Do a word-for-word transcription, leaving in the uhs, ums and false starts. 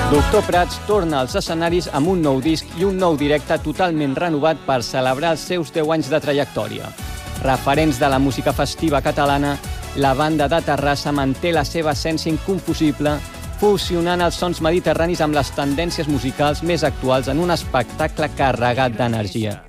Doctor Prats torna als escenaris amb un nou disc i un nou directe totalment renovat per celebrar els seus deu anys de trajectòria. Referents de la música festiva catalana, la banda de Terrassa manté la seva essència inconfusible, fusionant els sons mediterranis amb les tendències musicals més actuals en un espectacle carregat d'energia.